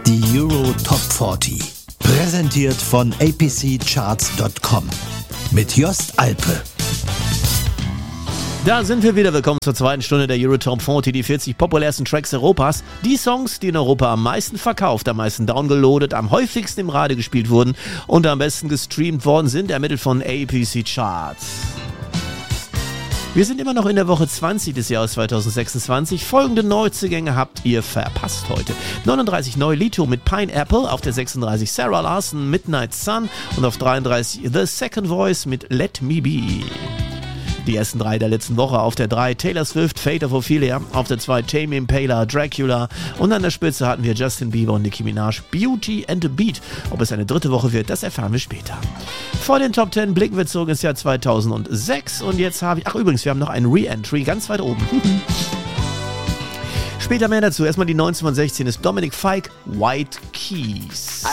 Die Euro Top 40. Präsentiert von apccharts.com. Mit Jost Alpe. Da sind wir wieder. Willkommen zur zweiten Stunde der Euro Top 40, die 40 populärsten Tracks Europas. Die Songs, die in Europa am meisten verkauft, am meisten downgeloadet, am häufigsten im Radio gespielt wurden und am besten gestreamt worden sind, ermittelt von APC Charts. Wir sind immer noch in der Woche 20 des Jahres 2026. Folgende Neuzugänge habt ihr verpasst heute. 39 Neulito mit Pineapple, auf der 36 Sarah Larson, Midnight Sun und auf 33 The Second Voice mit Let Me Be. Die ersten drei der letzten Woche: auf der 3 Taylor Swift, Fate of Ophelia, auf der 2 Tame Impala, Dracula und an der Spitze hatten wir Justin Bieber und Nicki Minaj, Beauty and the Beat. Ob es eine dritte Woche wird, das erfahren wir später. Vor den Top 10 blicken wir zurück ins Jahr 2006 und jetzt habe ich, übrigens, wir haben noch einen Re-Entry ganz weit oben. Später mehr dazu. Erstmal die 19 von 16 ist Dominic Fike, White Keys.